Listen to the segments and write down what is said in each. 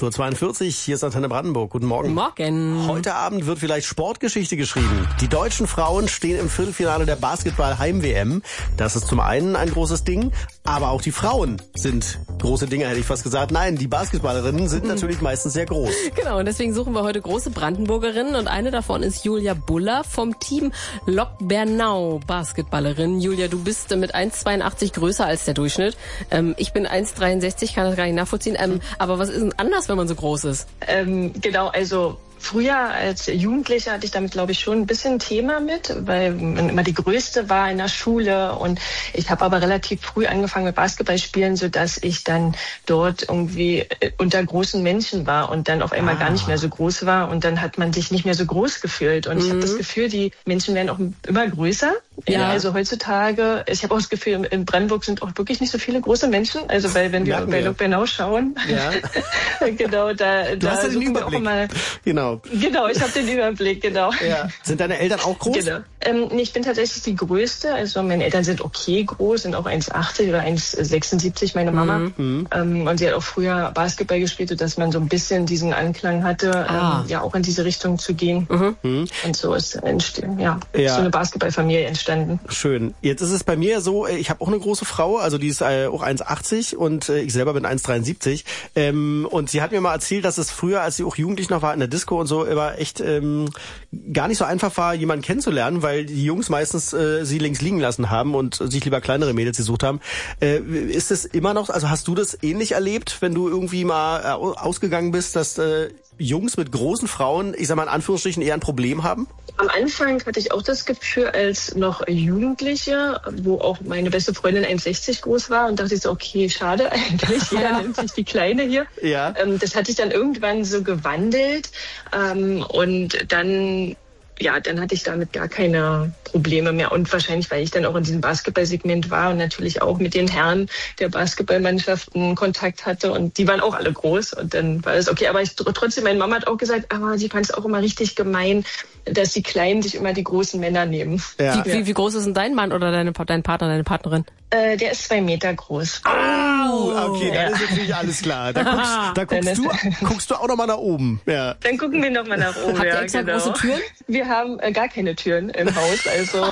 8:42 Uhr, hier ist Antenne Brandenburg. Guten Morgen. Morgen. Heute Abend wird vielleicht Sportgeschichte geschrieben. Die deutschen Frauen stehen im Viertelfinale der Basketball-Heim-WM. Das ist zum einen ein großes Ding, aber auch die Frauen sind große Dinge, hätte ich fast gesagt. Nein, die Basketballerinnen sind natürlich meistens sehr groß. Genau, und deswegen suchen wir heute große Brandenburgerinnen und eine davon ist Julia Buller vom Team Lok Bernau, Basketballerin. Julia, du bist mit 1,82 größer als der Durchschnitt. Ich bin 1,63, kann das gar nicht nachvollziehen. Aber was ist denn anders, wenn man so groß ist? Genau, also früher als Jugendliche hatte ich damit, glaube ich, schon ein bisschen Thema mit, weil man immer die Größte war in der Schule. Und ich habe aber relativ früh angefangen mit Basketballspielen, sodass ich dann dort irgendwie unter großen Menschen war und dann auf einmal gar nicht mehr so groß war. Und dann hat man sich nicht mehr so groß gefühlt. Und ich habe das Gefühl, die Menschen werden auch immer größer. Ja. Also heutzutage, ich habe auch das Gefühl, in Brandenburg sind auch wirklich nicht so viele große Menschen. Also weil wenn wir bei Lok Bernau schauen, genau, da hast du den suchen wir auch immer. Genau, ich habe den Überblick, genau. Ja. Sind deine Eltern auch groß? Genau. Ich bin tatsächlich die Größte. Also meine Eltern sind okay groß, sind auch 1,80 oder 1,76, meine Mama. Und sie hat auch früher Basketball gespielt, sodass man so ein bisschen diesen Anklang hatte, ja auch in diese Richtung zu gehen. Und so ist so eine Basketballfamilie entstanden. Schön. Jetzt ist es bei mir so, ich habe auch eine große Frau, also die ist auch 1,80 und ich selber bin 1,73. Und sie hat mir mal erzählt, dass es früher, als sie auch jugendlich noch war in der Disco und so, immer echt gar nicht so einfach war, jemanden kennenzulernen, weil die Jungs meistens sie links liegen lassen haben und sich lieber kleinere Mädels gesucht haben. Ist es immer noch, also hast du das ähnlich erlebt, wenn du irgendwie mal ausgegangen bist, dass Jungs mit großen Frauen, ich sag mal in Anführungsstrichen, eher ein Problem haben? Am Anfang hatte ich auch das Gefühl, als noch Jugendliche, wo auch meine beste Freundin 1,60 groß war und dachte ich so, okay, schade eigentlich, jeder nennt sich die Kleine hier. Ja. Das hat sich dann irgendwann so gewandelt und dann hatte ich damit gar keine Probleme mehr. Und wahrscheinlich, weil ich dann auch in diesem Basketballsegment war und natürlich auch mit den Herren der Basketballmannschaften Kontakt hatte. Und die waren auch alle groß. Und dann war es okay. Aber trotzdem, meine Mama hat auch gesagt, aber sie fand es auch immer richtig gemein, dass die Kleinen sich immer die großen Männer nehmen. Ja. Wie groß ist denn dein Mann oder dein Partner, deine Partnerin? Der ist 2 Meter groß. Okay, dann ist natürlich alles klar. Da guckst du auch noch mal nach oben. Ja. Dann gucken wir noch mal nach oben. Habt ihr extra große Türen? Wir haben gar keine Türen im Haus. Also,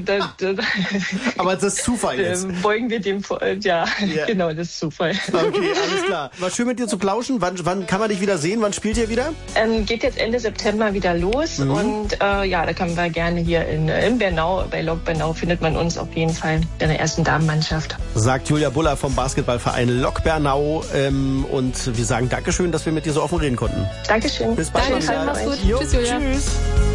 aber das ist Zufall jetzt. Beugen wir dem vor. Genau, das ist Zufall. Okay, alles klar. War schön mit dir zu plauschen. Wann kann man dich wieder sehen? Wann spielt ihr wieder? Geht jetzt Ende September wieder los. Und da können wir gerne hier in Bernau, bei Lok Bernau findet man uns auf jeden Fall in der ersten Damenmannschaft. Sagt Julia Buller vom Basketballverein Lok Bernau. Und wir sagen Dankeschön, dass wir mit dir so offen reden konnten. Dankeschön. Bis bald. Dankeschön, mach's gut. Tschüss, Julia. Tschüss.